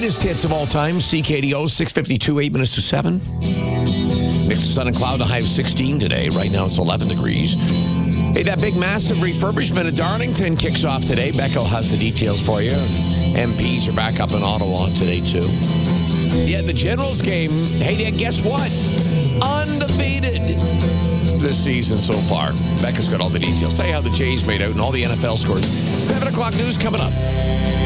greatest hits of all time, CKDO, 6:52, 8 minutes to 7. Mix of sun and cloud, the high of 16 today. Right now it's 11 degrees. Hey, that big, massive refurbishment at Darlington kicks off today. Beckel has the details for you. MPs are back up in Ottawa today, too. Yeah, the Generals game, hey, guess what? Undefeated this season so far. Becca's got all the details. Tell you how the Jays made out and all the NFL scores. 7 o'clock news coming up.